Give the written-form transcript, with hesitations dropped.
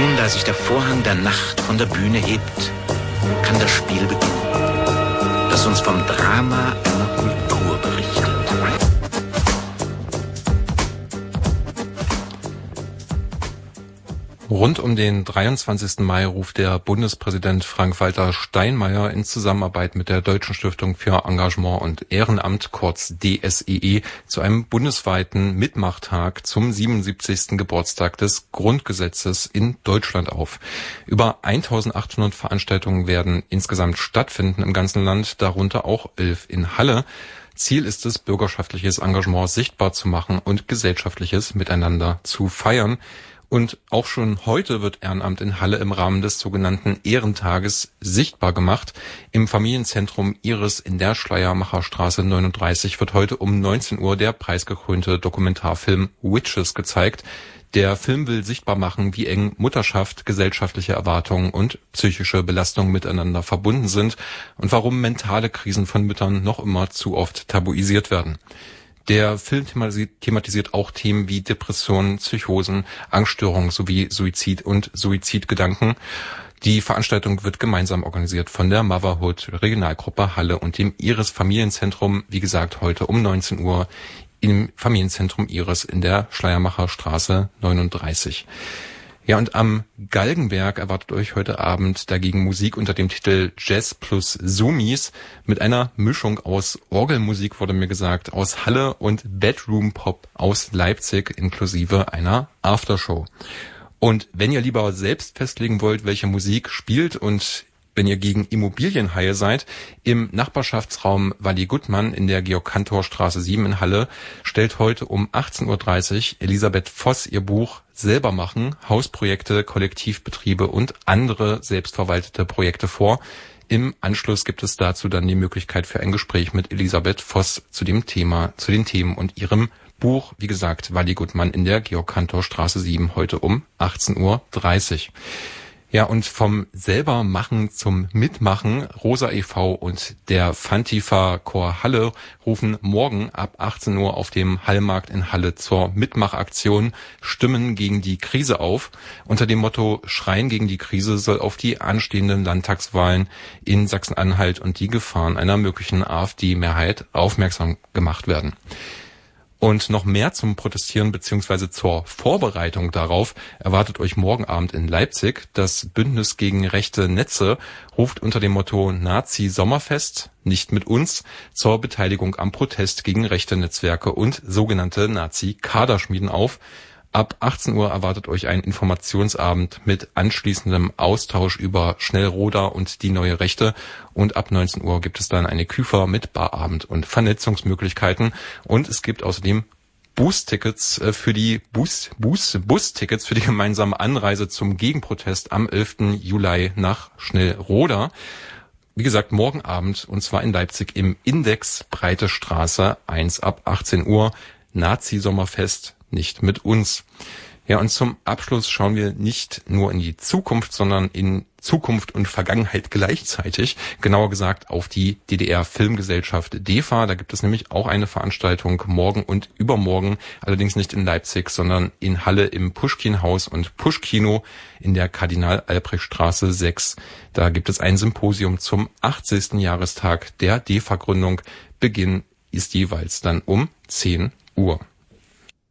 Nun, da sich der Vorhang der Nacht von der Bühne hebt, kann das Spiel beginnen, das uns vom Drama einer Kultur berichtet. Rund um den 23. Mai ruft der Bundespräsident Frank-Walter Steinmeier in Zusammenarbeit mit der Deutschen Stiftung für Engagement und Ehrenamt, kurz DSEE, zu einem bundesweiten Mitmachtag zum 77. Geburtstag des Grundgesetzes in Deutschland auf. Über 1800 Veranstaltungen werden insgesamt stattfinden im ganzen Land, darunter auch 11 in Halle. Ziel ist es, bürgerschaftliches Engagement sichtbar zu machen und gesellschaftliches Miteinander zu feiern. Und auch schon heute wird Ehrenamt in Halle im Rahmen des sogenannten Ehrentages sichtbar gemacht. Im Familienzentrum Iris in der Schleiermacherstraße 39 wird heute um 19 Uhr der preisgekrönte Dokumentarfilm Witches gezeigt. Der Film will sichtbar machen, wie eng Mutterschaft, gesellschaftliche Erwartungen und psychische Belastung miteinander verbunden sind und warum mentale Krisen von Müttern noch immer zu oft tabuisiert werden. Der Film thematisiert auch Themen wie Depressionen, Psychosen, Angststörungen sowie Suizid und Suizidgedanken. Die Veranstaltung wird gemeinsam organisiert von der Motherhood Regionalgruppe Halle und dem Iris Familienzentrum, wie gesagt, heute um 19 Uhr im Familienzentrum Iris in der Schleiermacherstraße 39. Ja, und am Galgenberg erwartet euch heute Abend dagegen Musik unter dem Titel Jazz plus Zoomies mit einer Mischung aus Orgelmusik, wurde mir gesagt, aus Halle und Bedroom Pop aus Leipzig inklusive einer Aftershow. Und wenn ihr lieber selbst festlegen wollt, welche Musik spielt und wenn ihr gegen Immobilienhaie seid, im Nachbarschaftsraum Walli Guttmann in der Georg-Cantor-Straße 7 in Halle stellt heute um 18.30 Uhr Elisabeth Voss ihr Buch Selber machen, Hausprojekte, Kollektivbetriebe und andere selbstverwaltete Projekte vor. Im Anschluss gibt es dazu dann die Möglichkeit für ein Gespräch mit Elisabeth Voss zu den Themen und ihrem Buch, wie gesagt, Walli Guttmann in der Georg-Cantor-Straße 7 heute um 18.30 Uhr. Ja, und vom Selbermachen zum Mitmachen, Rosa e.V. und der Fantifa Chor Halle rufen morgen ab 18 Uhr auf dem Hallmarkt in Halle zur Mitmachaktion Stimmen gegen die Krise auf. Unter dem Motto Schreien gegen die Krise soll auf die anstehenden Landtagswahlen in Sachsen-Anhalt und die Gefahren einer möglichen AfD-Mehrheit aufmerksam gemacht werden. Und noch mehr zum Protestieren bzw. zur Vorbereitung darauf erwartet euch morgen Abend in Leipzig. Das Bündnis gegen rechte Netze ruft unter dem Motto Nazi-Sommerfest, nicht mit uns, zur Beteiligung am Protest gegen rechte Netzwerke und sogenannte Nazi-Kaderschmieden auf. Ab 18 Uhr erwartet euch ein Informationsabend mit anschließendem Austausch über Schnellroder und die neue Rechte. Und ab 19 Uhr gibt es dann eine Küfer mit Barabend und Vernetzungsmöglichkeiten. Und es gibt außerdem Bustickets für die Bustickets für die gemeinsame Anreise zum Gegenprotest am 11. Juli nach Schnellroda. Wie gesagt, morgen Abend und zwar in Leipzig im Index Breite Straße 1 ab 18 Uhr. Nazi-Sommerfest, nicht mit uns. Ja, und zum Abschluss schauen wir nicht nur in die Zukunft, sondern in Zukunft und Vergangenheit gleichzeitig. Genauer gesagt auf die DDR-Filmgesellschaft DEFA. Da gibt es nämlich auch eine Veranstaltung morgen und übermorgen, allerdings nicht in Leipzig, sondern in Halle im Puschkin-Haus und Puschkino in der Kardinal-Albrecht-Straße 6. Da gibt es ein Symposium zum 80. Jahrestag der DEFA-Gründung. Beginn ist jeweils dann um 10 Uhr.